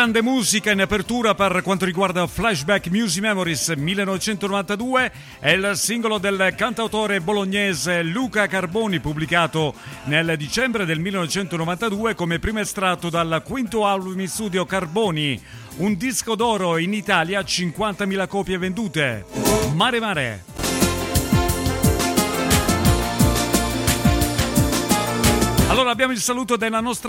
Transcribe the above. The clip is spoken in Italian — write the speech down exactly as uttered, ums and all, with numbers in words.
grande musica in apertura per quanto riguarda Flashback Music Memories millenovecentonovantadue, è il singolo del cantautore bolognese Luca Carboni, pubblicato nel dicembre del millenovecentonovantadue come primo estratto dal quinto album in studio Carboni, un disco d'oro in Italia, cinquantamila copie vendute. Mare Mare. Allora abbiamo il saluto della nostra